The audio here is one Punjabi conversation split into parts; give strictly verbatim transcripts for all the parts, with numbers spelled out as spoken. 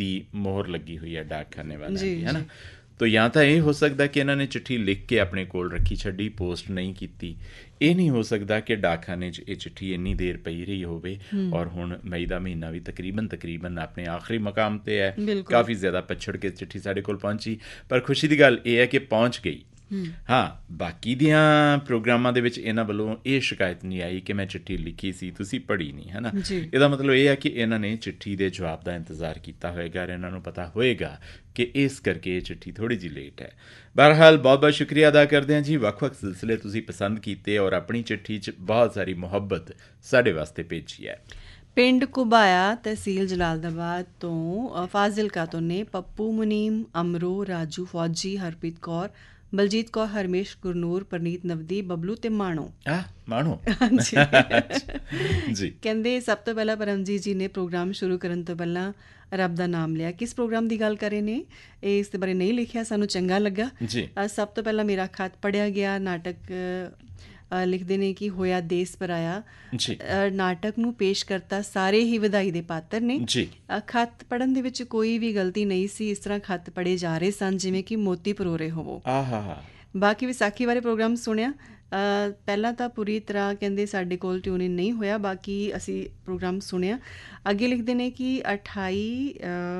ਦੀ ਮੋਹਰ ਲੱਗੀ ਹੋਈ ਹੈ ਡਾਕਖਾਨੇ ਵਾਲਿਆਂ ਦੀ, ਹੈ ਨਾ। ਤੋ ਜਾਂ ਤਾਂ ਇਹ ਹੋ ਸਕਦਾ ਕਿ ਇਹਨਾਂ ਨੇ ਚਿੱਠੀ ਲਿਖ ਕੇ ਆਪਣੇ ਕੋਲ ਰੱਖੀ ਛੱਡੀ, ਪੋਸਟ ਨਹੀਂ ਕੀਤੀ। ਇਹ ਨਹੀਂ ਹੋ ਸਕਦਾ ਕਿ ਡਾਕਖਾਨੇ 'ਚ ਇਹ ਚਿੱਠੀ ਇੰਨੀ ਦੇਰ ਪਈ ਰਹੀ ਹੋਵੇ ਔਰ ਹੁਣ ਮਈ ਦਾ ਮਹੀਨਾ ਵੀ ਤਕਰੀਬਨ ਤਕਰੀਬਨ ਆਪਣੇ ਆਖਰੀ ਮਕਾਮ 'ਤੇ ਹੈ, ਕਾਫੀ ਜ਼ਿਆਦਾ ਪਛੜ ਕੇ ਚਿੱਠੀ ਸਾਡੇ ਕੋਲ ਪਹੁੰਚੀ। ਪਰ ਖੁਸ਼ੀ ਦੀ ਗੱਲ ਇਹ ਹੈ ਕਿ ਪਹੁੰਚ ਗਈ। ਹਾਂ, ਬਾਕੀ ਦੀਆਂ ਪ੍ਰੋਗਰਾਮਾਂ ਦੇ ਵਿੱਚ ਇਹਨਾਂ ਵੱਲੋਂ ਇਹ ਸ਼ਿਕਾਇਤ ਨਹੀਂ ਆਈ ਕਿ ਮੈਂ ਚਿੱਠੀ ਲਿਖੀ ਸੀ, ਤੁਸੀਂ ਪੜ੍ਹੀ ਨਹੀਂ, ਹੈ ਨਾ। ਇਹਦਾ ਮਤਲਬ ਇਹ ਹੈ ਕਿ ਇਹਨਾਂ ਨੇ ਚਿੱਠੀ ਦੇ ਜਵਾਬ ਦਾ ਇੰਤਜ਼ਾਰ ਕੀਤਾ ਹੋਏਗਾ ਔਰ ਇਹਨਾਂ ਨੂੰ ਪਤਾ ਹੋਏਗਾ ਕਿ ਇਸ ਕਰਕੇ ਇਹ ਚਿੱਠੀ ਥੋੜ੍ਹੀ ਜਿਹੀ ਲੇਟ ਹੈ। ਬਹਰਹਾਲ ਬਹੁਤ ਬਹੁਤ ਸ਼ੁਕਰੀਆ ਅਦਾ ਕਰਦੇ ਹਾਂ ਜੀ, ਵੱਖ ਵੱਖ ਸਿਲਸਿਲੇ ਤੁਸੀਂ ਪਸੰਦ ਕੀਤੇ ਔਰ ਆਪਣੀ ਚਿੱਠੀ 'ਚ ਬਹੁਤ ਸਾਰੀ ਮੁਹੱਬਤ ਸਾਡੇ ਵਾਸਤੇ ਭੇਜੀ ਹੈ। ਪਿੰਡ ਘੁਬਾਇਆ, ਤਹਿਸੀਲ ਜਲਾਲਾਬਾਦ ਤੋਂ ਫਾਜ਼ਿਲਕਾ ਤੋਂ ਨੇ ਪੱਪੂ, ਮੁਨੀਮ, ਅਮਰੋ, ਰਾਜੂ, ਫੌਜੀ, ਹਰਪ੍ਰੀਤ ਕੌਰ, ਬਲਜੀਤ ਕੌਰ, ਹਰਮੇਸ਼, ਗੁਰਨੂਰ, ਪਰਨੀਤ, ਨਵਦੀਪ, ਬਬਲੂ ਤੇ ਮਾਣੋ। ਮਾਣੋ ਜੀ ਕਹਿੰਦੇ ਸਭ ਤੋਂ ਪਹਿਲਾਂ ਪਰਮਜੀਤ ਜੀ ਨੇ ਪ੍ਰੋਗਰਾਮ ਸ਼ੁਰੂ ਕਰਨ ਤੋਂ ਪਹਿਲਾਂ ਰੱਬ ਦਾ ਨਾਮ ਲਿਆ। ਕਿਸ ਪ੍ਰੋਗਰਾਮ ਦੀ ਗੱਲ ਕਰ ਰਹੇ ਨੇ ਇਹ ਇਸ ਦੇ ਬਾਰੇ ਨਹੀਂ ਲਿਖਿਆ, ਸਾਨੂੰ ਚੰਗਾ ਲੱਗਾ। ਸਭ ਤੋਂ ਪਹਿਲਾਂ ਮੇਰਾ ਖਤ ਪੜ੍ਹਿਆ ਗਿਆ। ਨਾਟਕ ਲਿਖਦੇ ਨੇ ਕਿ ਹੋਇਆ ਦੇਸ ਪਰਾਇਆ, ਨਾਟਕ ਨੂੰ ਪੇਸ਼ ਕਰਤਾ ਸਾਰੇ ਹੀ ਵਧਾਈ ਦੇ ਪਾਤਰ ਨੇ। ਖਤ ਪੜ੍ਹਨ ਦੇ ਵਿੱਚ ਕੋਈ ਵੀ ਗਲਤੀ ਨਹੀਂ ਸੀ, ਇਸ ਤਰ੍ਹਾਂ ਖਤ ਪੜ੍ਹੇ ਜਾ ਰਹੇ ਸਨ ਜਿਵੇਂ ਕਿ ਮੋਤੀ ਪਰੋਰੇ ਹੋਵੋ। ਬਾਕੀ ਵਿਸਾਖੀ ਬਾਰੇ ਪ੍ਰੋਗਰਾਮ ਸੁਣਿਆ। ਪਹਿਲਾਂ ਤਾਂ ਪੂਰੀ ਤਰ੍ਹਾਂ ਕਹਿੰਦੇ ਸਾਡੇ ਕੋਲ ਟਿਊਨ ਇਨ ਨਹੀਂ ਹੋਇਆ, ਬਾਕੀ ਅਸੀਂ ਪ੍ਰੋਗਰਾਮ ਸੁਣਿਆ। ਅੱਗੇ ਲਿਖਦੇ ਨੇ ਕਿ ਅਠਾਈ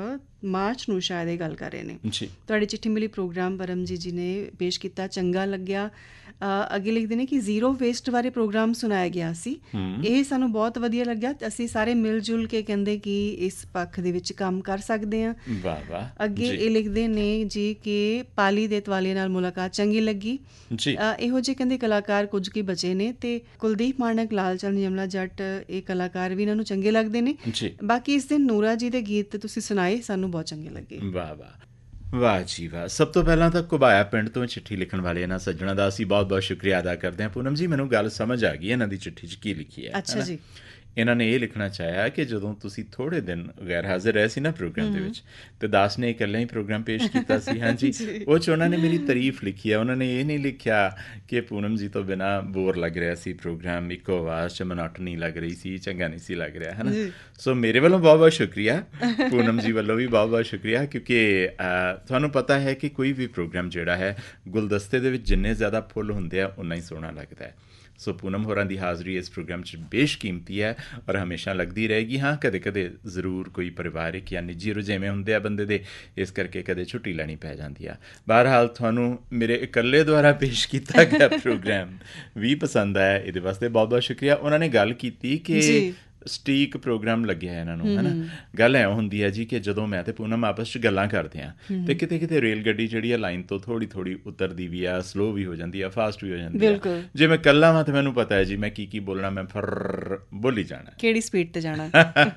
ਮਾਰਚ ਨੂੰ ਸ਼ਾਇਦ ਇਹ ਗੱਲ ਕਰ ਰਹੇ ਨੇ। ਤੁਹਾਡੀ ਚਿੱਠੀ ਮਿਲੀ ਪ੍ਰੋਗਰਾਮ ਪਰਮਜੀਤ ਜੀ ਨੇ ਪੇਸ਼ ਕੀਤਾ, ਚੰਗਾ ਲੱਗਿਆ। ਅੱਗੇ ਲਿਖਦੇ ਨੇ ਕਿ ਜ਼ੀਰੋ ਵੇਸਟ ਬਾਰੇ ਪ੍ਰੋਗਰਾਮ ਸੁਣਾਇਆ ਗਿਆ ਸੀ, ਇਹ ਸਾਨੂੰ ਬਹੁਤ ਵਧੀਆ ਲੱਗਿਆ। ਅਸੀਂ ਸਾਰੇ ਮਿਲ ਜੁਲ ਕੇ ਕਹਿੰਦੇ ਕਿ ਇਸ ਪੱਖ ਦੇ ਵਿੱਚ ਕੰਮ ਕਰ ਸਕਦੇ ਹਾਂ। ਅੱਗੇ ਇਹ ਲਿਖਦੇ ਨੇ ਜੀ ਕਿ ਪਾਲੀ ਦੇ ਤਵਾਲੀਏ ਨਾਲ ਮੁਲਾਕਾਤ ਚੰਗੀ ਲੱਗੀ। ਇਹੋ ਜਿਹੇ ਕਹਿੰਦੇ ਕਲਾਕਾਰ ਕੁਝ ਕੀ ਬਚੇ ਨੇ ਤੇ ਕੁਲਦੀਪ ਮਾਣਕ, ਲਾਲ ਚੰਦ, ਯਮਲਾ ਜੱਟ, ਇਹ ਕਲਾਕਾਰ ਵੀ ਇਹਨਾਂ ਨੂੰ ਚੰਗੇ ਲੱਗਦੇ ਨੇ। ਬਾਕੀ ਇਸ ਦਿਨ ਨੂਰਾ ਜੀ ਦੇ ਗੀਤ ਤੁਸੀਂ ਸੁਣਾਏ, ਸਾਨੂੰ ਬਹੁਤ ਚੰਗੇ ਲੱਗੇ। ਵਾਹ ਵਾਹ ਵਾਹ ਜੀ ਵਾਹ। ਸਭ ਤੋਂ ਪਹਿਲਾਂ ਤਾਂ ਘੁਬਾਇਆ ਪਿੰਡ ਤੋਂ ਚਿੱਠੀ ਲਿਖਣ ਵਾਲੇ ਇਹਨਾਂ ਸੱਜਣਾ ਦਾ ਅਸੀਂ ਬਹੁਤ ਬਹੁਤ ਸ਼ੁਕਰੀਆ ਅਦਾ ਕਰਦੇ ਹਾਂ। ਪੂਨਮ ਜੀ, ਮੈਨੂੰ ਗੱਲ ਸਮਝ ਆ ਗਈ ਇਹਨਾਂ ਦੀ ਚਿੱਠੀ 'ਚ ਕੀ ਲਿਖੀ ਹੈ। ਅੱਛਾ ਜੀ। ਇਹਨਾਂ ਨੇ ਇਹ ਲਿਖਣਾ ਚਾਹਿਆ ਕਿ ਜਦੋਂ ਤੁਸੀਂ ਥੋੜ੍ਹੇ ਦਿਨ ਗੈਰ ਹਾਜ਼ਰ ਰਹੇ ਸੀ ਨਾ ਪ੍ਰੋਗਰਾਮ ਦੇ ਵਿੱਚ, ਤੇ ਦਾਸ ਨੇ ਇਕੱਲਾ ਹੀ ਪ੍ਰੋਗਰਾਮ ਪੇਸ਼ ਕੀਤਾ ਸੀ। ਹਾਂਜੀ, ਉਹ 'ਚ ਉਹਨਾਂ ਨੇ ਮੇਰੀ ਤਾਰੀਫ ਲਿਖੀ ਹੈ। ਉਹਨਾਂ ਨੇ ਇਹ ਨਹੀਂ ਲਿਖਿਆ ਕਿ ਪੂਨਮ ਜੀ ਤੋਂ ਬਿਨਾਂ ਬੋਰ ਲੱਗ ਰਿਹਾ ਸੀ ਪ੍ਰੋਗਰਾਮ, ਇੱਕੋ ਆਵਾਜ਼ 'ਚ ਮੋਨੋਟਨੀ ਲੱਗ ਰਹੀ ਸੀ, ਚੰਗਾ ਨਹੀਂ ਸੀ ਲੱਗ ਰਿਹਾ, ਹੈ ਨਾ। ਸੋ ਮੇਰੇ ਵੱਲੋਂ ਬਹੁਤ ਬਹੁਤ ਸ਼ੁਕਰੀਆ, ਪੂਨਮ ਜੀ ਵੱਲੋਂ ਵੀ ਬਹੁਤ ਬਹੁਤ ਸ਼ੁਕਰੀਆ, ਕਿਉਂਕਿ ਤੁਹਾਨੂੰ ਪਤਾ ਹੈ ਕਿ ਕੋਈ ਵੀ ਪ੍ਰੋਗਰਾਮ ਜਿਹੜਾ ਹੈ ਗੁਲਦਸਤੇ ਦੇ ਵਿੱਚ ਜਿੰਨੇ ਜ਼ਿਆਦਾ ਫੁੱਲ ਹੁੰਦੇ ਆ ਉਨਾ ਹੀ ਸੋਹਣਾ ਲੱਗਦਾ ਹੈ। ਸੋ ਪੂਨਮ ਹੋਰਾਂ ਦੀ ਹਾਜ਼ਰੀ ਇਸ ਪ੍ਰੋਗਰਾਮ 'ਚ ਬੇਸ਼ਕੀਮਤੀ ਹੈ ਔਰ ਹਮੇਸ਼ਾ ਲੱਗਦੀ ਰਹੇਗੀ। ਹਾਂ, ਕਦੇ ਕਦੇ ਜ਼ਰੂਰ ਕੋਈ ਪਰਿਵਾਰਿਕ ਜਾਂ ਨਿੱਜੀ ਰੁਝੇਵੇਂ ਹੁੰਦੇ ਆ ਬੰਦੇ ਦੇ, ਇਸ ਕਰਕੇ ਕਦੇ ਛੁੱਟੀ ਲੈਣੀ ਪੈ ਜਾਂਦੀ ਆ। ਬਹਰਹਾਲ ਤੁਹਾਨੂੰ ਮੇਰੇ ਇਕੱਲੇ ਦੁਆਰਾ ਪੇਸ਼ ਕੀਤਾ ਗਿਆ ਪ੍ਰੋਗਰਾਮ ਵੀ ਪਸੰਦ ਆਇਆ, ਇਹਦੇ ਵਾਸਤੇ ਬਹੁਤ ਬਹੁਤ ਸ਼ੁਕਰੀਆ। ਉਹਨਾਂ ਨੇ ਗੱਲ ਕੀਤੀ ਕਿ ਸਟੀਕ ਪ੍ਰੋਗਰਾਮ ਲੱਗਿਆ ਇਹਨਾਂ ਨੂੰ, ਹੈ ਨਾ। ਗੱਲ ਐਂ ਹੁੰਦੀ ਹੈ ਜੀ ਕਿ ਜਦੋਂ ਮੈਂ ਤੇ ਪੂਨਮ ਆਪਸ 'ਚ ਗੱਲਾਂ ਕਰਦੇ ਹਾਂ ਤੇ ਕਿਤੇ ਕਿਤੇ ਰੇਲ ਗੱਡੀ ਜਿਹੜੀ ਆ ਲਾਈਨ ਤੋਂ ਥੋੜ੍ਹੀ ਥੋੜ੍ਹੀ ਉਤਰਦੀ ਵੀ ਆ, ਸਲੋ ਵੀ ਹੋ ਜਾਂਦੀ ਆ, ਫਾਸਟ ਵੀ ਹੋ ਜਾਂਦੀ ਆ। ਜੇ ਮੈਂ ਇਕੱਲਾ ਵਾਂ ਤੇ ਮੈਨੂੰ ਪਤਾ ਹੈ ਜੀ ਮੈਂ ਕੀ ਕੀ ਬੋਲਣਾ, ਮੈਂ ਫਰ ਬੋਲੀ ਜਾਣਾ, ਕਿਹੜੀ ਸਪੀਡ ਤੇ ਜਾਣਾ।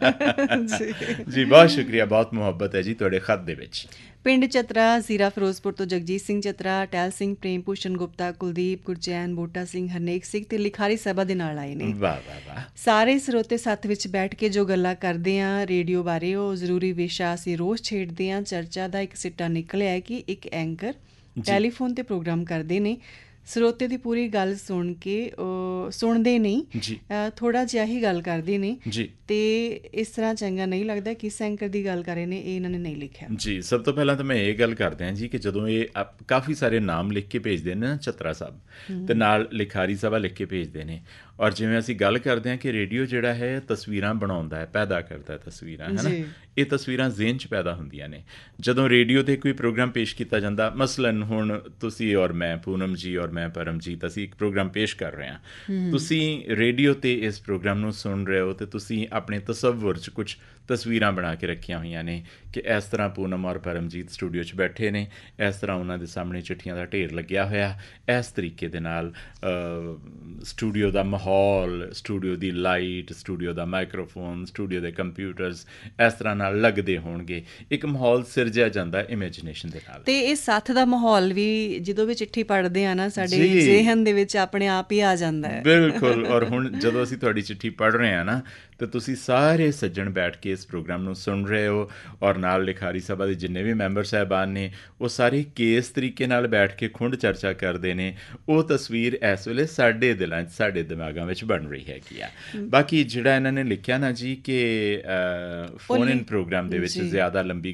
ਜੀ ਬਹੁਤ ਸ਼ੁਕਰੀਆ, ਬਹੁਤ ਮੁਹੱਬਤ ਹੈ ਜੀ ਤੁਹਾਡੇ ਖਤ ਦੇ ਵਿੱਚ। ਪਿੰਡ ਚਤਰਾ, ਜ਼ੀਰਾ ਫਿਰੋਜ਼ਪੁਰ ਤੋਂ ਜਗਜੀਤ ਸਿੰਘ ਚਤਰਾ, ਟਹਿਲ ਸਿੰਘ, ਪ੍ਰੇਮ ਭੂਸ਼ਣ ਗੁਪਤਾ, ਕੁਲਦੀਪ, ਗੁਰਚੈਨ, ਬੂਟਾ ਸਿੰਘ, ਹਰਨੇਕ ਸਿੰਘ ਤੇ ਲਿਖਾਰੀ ਸਭਾ ਦੇ ਨਾਲ ਆਏ ਨੇ। ਵਾਹ ਵਾਹ ਵਾਹ। ਸਾਰੇ ਸਰੋਤੇ ਸੱਥ ਵਿੱਚ ਬੈਠ ਕੇ ਜੋ ਗੱਲਾਂ ਕਰਦੇ ਹਾਂ ਰੇਡੀਓ ਬਾਰੇ, ਉਹ ਜ਼ਰੂਰੀ ਵਿਸ਼ਾ ਅਸੀਂ ਰੋਜ਼ ਛੇੜਦੇ ਹਾਂ। ਚਰਚਾ ਦਾ ਇੱਕ ਸਿੱਟਾ ਨਿਕਲਿਆ ਹੈ ਕਿ ਇੱਕ ਐਂਕਰ ਟੈਲੀਫੋਨ 'ਤੇ ਪ੍ਰੋਗਰਾਮ ਕਰਦੇ ਨੇ, ਸਰੋਤੇ ਦੀ ਪੂਰੀ ਗੱਲ ਸੁਣ ਕੇ ਸੁਣਦੇ ਨਹੀਂ, ਥੋੜ੍ਹਾ ਜਿਹਾ ਹੀ ਗੱਲ ਕਰਦੇ ਨੇ ਤੇ ਇਸ ਤਰ੍ਹਾਂ ਚੰਗਾ ਨਹੀਂ ਲੱਗਦਾ। ਕਿਸ ਐਂਕਰ ਦੀ ਗੱਲ ਕਰ ਰਹੇ ਨੇ ਇਹ ਇਹਨਾਂ ਨੇ ਨਹੀਂ ਲਿਖਿਆ ਜੀ। ਸਭ ਤੋਂ ਪਹਿਲਾਂ ਤਾਂ ਮੈਂ ਇਹ ਗੱਲ ਕਰਦੇ ਹਾਂ ਜੀ ਕਿ ਜਦੋਂ ਇਹ ਕਾਫੀ ਸਾਰੇ ਨਾਮ ਲਿਖ ਕੇ ਭੇਜਦੇ ਨੇ ਨਾ, ਚਤਰਾ ਸਾਹਿਬ ਤੇ ਨਾਲ ਲਿਖਾਰੀ ਸਭਾ ਲਿਖ ਕੇ ਭੇਜਦੇ ਨੇ, ਔਰ ਜਿਵੇਂ ਅਸੀਂ ਗੱਲ ਕਰਦੇ ਹਾਂ ਕਿ ਰੇਡੀਓ ਜਿਹੜਾ ਹੈ ਤਸਵੀਰਾਂ ਬਣਾਉਂਦਾ ਹੈ, ਪੈਦਾ ਕਰਦਾ ਤਸਵੀਰਾਂ, ਹੈ ਨਾ। ਇਹ ਤਸਵੀਰਾਂ ਜ਼ੇਨ 'ਚ ਪੈਦਾ ਹੁੰਦੀਆਂ ਨੇ ਜਦੋਂ ਰੇਡੀਓ 'ਤੇ ਕੋਈ ਪ੍ਰੋਗਰਾਮ ਪੇਸ਼ ਕੀਤਾ ਜਾਂਦਾ। ਮਸਲਨ ਹੁਣ ਤੁਸੀਂ ਔਰ ਮੈਂ, ਪੂਨਮ ਜੀ ਔਰ ਮੈਂ ਪਰਮਜੀਤ, ਅਸੀਂ ਇੱਕ ਪ੍ਰੋਗਰਾਮ ਪੇਸ਼ ਕਰ ਰਹੇ ਹਾਂ। ਤੁਸੀਂ ਰੇਡੀਓ 'ਤੇ ਇਸ ਪ੍ਰੋਗਰਾਮ ਨੂੰ ਸੁਣ ਰਹੇ ਹੋ ਤੇ ਤੁਸੀਂ ਆਪਣੇ ਤਸੱਵੁਰ 'ਚ ਕੁਛ ਤਸਵੀਰਾਂ ਬਣਾ ਕੇ ਰੱਖੀਆਂ ਹੋਈਆਂ ਨੇ ਕਿ ਇਸ ਤਰ੍ਹਾਂ ਪੂਨਮ ਔਰ ਪਰਮਜੀਤ ਸਟੂਡੀਓ 'ਚ ਬੈਠੇ ਨੇ, ਇਸ ਤਰ੍ਹਾਂ ਉਹਨਾਂ ਦੇ ਸਾਹਮਣੇ ਚਿੱਠੀਆਂ ਦਾ ਢੇਰ ਲੱਗਿਆ ਹੋਇਆ, ਇਸ ਤਰੀਕੇ ਦੇ ਨਾਲ ਸਟੂਡੀਓ ਦਾ ਮਾਹੌਲ, ਸਟੂਡੀਓ ਦੀ ਲਾਈਟ, ਸਟੂਡੀਓ ਦਾ ਮਾਈਕਰੋਫੋਨ, ਸਟੂਡੀਓ ਦੇ ਕੰਪਿਊਟਰਸ ਇਸ ਤਰ੍ਹਾਂ ਨਾਲ ਲੱਗਦੇ ਹੋਣਗੇ। ਇੱਕ ਮਾਹੌਲ ਸਿਰਜਿਆ ਜਾਂਦਾ ਇਮੈਜੀਨੇਸ਼ਨ ਦੇ ਨਾਲ। ਤੇ ਇਹ ਸਾਥ ਦਾ ਮਾਹੌਲ ਵੀ ਜਦੋਂ ਵੀ ਚਿੱਠੀ ਪੜ੍ਹਦੇ ਆ ਨਾ ਸਾਡੇ ਜ਼ਿਹਨ ਦੇ ਵਿੱਚ ਆਪਣੇ ਆਪ ਹੀ ਆ ਜਾਂਦਾ ਹੈ। ਬਿਲਕੁਲ। ਔਰ ਹੁਣ ਜਦੋਂ ਅਸੀਂ ਤੁਹਾਡੀ ਚਿੱਠੀ ਪੜ੍ਹ ਰਹੇ ਹਾਂ ਨਾ ਤੇ ਤੁਸੀਂ ਸਾਰੇ ਸੱਜਣ ਬੈਠ ਕੇ ਇਸ ਪ੍ਰੋਗਰਾਮ ਨੂੰ ਸੁਣ ਰਹੇ ਹੋ ਔਰ ਨਾਲ ਲਿਖਾਰੀ ਸਭਾ ਦੇ ਜਿੰਨੇ ਵੀ ਮੈਂਬਰ ਸਾਹਿਬਾਨ ਨੇ ਉਹ ਸਾਰੇ ਕਿਸ ਤਰੀਕੇ ਨਾਲ ਬੈਠ ਕੇ ਖੁੰਡ ਚਰਚਾ ਕਰਦੇ ਨੇ, ਉਹ ਤਸਵੀਰ ਇਸ ਵੇਲੇ ਸਾਡੇ ਦਿਲਾਂ 'ਚ, ਸਾਡੇ ਦਿਮਾਗਾਂ ਵਿੱਚ ਬਣ ਰਹੀ ਹੈਗੀ ਆ। ਬਾਕੀ ਜਿਹੜਾ ਇਹਨਾਂ ਨੇ ਲਿਖਿਆ ਨਾ ਜੀ ਕਿ ਫੋਨ ਇਨ ਪ੍ਰੋਗਰਾਮ ਦੇ ਵਿੱਚ ਜ਼ਿਆਦਾ ਲੰਬੀ